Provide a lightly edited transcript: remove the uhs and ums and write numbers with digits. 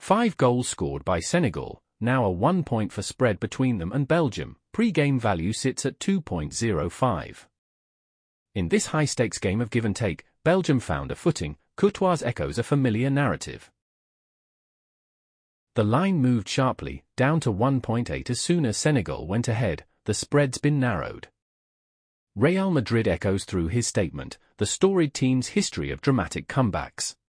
5 goals scored by Senegal, now a 1 point for spread between them and Belgium. Pre-game value sits at 2.05. In this high-stakes game of give-and-take, Belgium found a footing. Courtois echoes a familiar narrative. The line moved sharply, down to 1.8 as soon as Senegal went ahead. The spread's been narrowed. Real Madrid echoes through his statement, the storied team's history of dramatic comebacks.